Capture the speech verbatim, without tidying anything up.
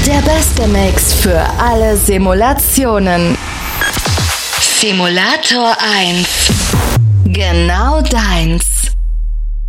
Der beste Mix für alle Simulationen. Simulator eins. Genau deins.